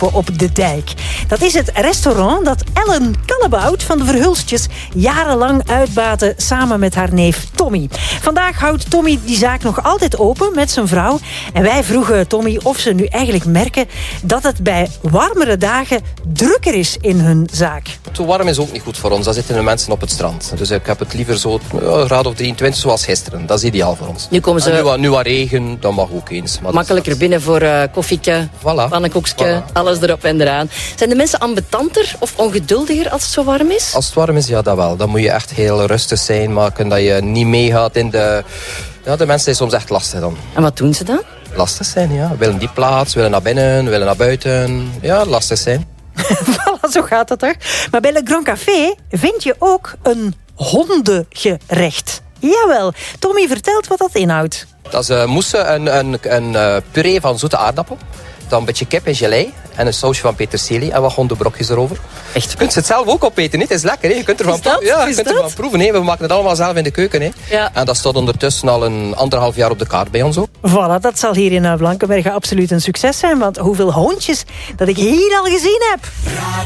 open op de Dijk. Dat is het restaurant dat Ellen Kallebout van de Verhulstjes jarenlang uitbaatte samen met haar neef Tommy. Vandaag houdt Tommy die zaak nog altijd open met zijn vrouw. En wij vroegen Tommy of ze nu eigenlijk merken dat het bij warmere dagen drukker is in hun zaak. Te warm is ook niet goed voor ons. Dan zitten de mensen op het strand. Dus ik heb het liever zo een graad of 23 zoals gisteren. Dat is ideaal voor ons. Nu komen ze nu wat regen, dan mag ook eens. Maar makkelijker binnen voor koffieke, pannenkoekje, alles erop en eraan. Zijn de mensen ambetanter of ongeduldiger als het zo warm is? Als het warm is, ja, dat wel. Dan moet je echt heel rustig zijn, maken dat je niet meegaat in de... Ja, de mensen zijn soms echt lastig dan. En wat doen ze dan? Lastig zijn, ja. Willen die plaats, willen naar binnen, willen naar buiten. Ja, lastig zijn. Voilà, zo gaat het er. Maar bij Le Grand Café vind je ook een hondengerecht. Jawel, Tommy vertelt wat dat inhoudt. Dat is mousse, een puree van zoete aardappel. Dan een beetje kip en gelei. En een sausje van peterselie en wat hondenbrokjes erover. Echt? Je kunt het zelf ook opeten, hè? Het is lekker. Hè? Je kunt ervan proeven. Hè? We maken het allemaal zelf in de keuken. Hè? Ja. En dat staat ondertussen al een 1,5 jaar op de kaart bij ons ook. Voilà, dat zal hier in Blankenberge absoluut een succes zijn. Want hoeveel hondjes dat ik hier al gezien heb.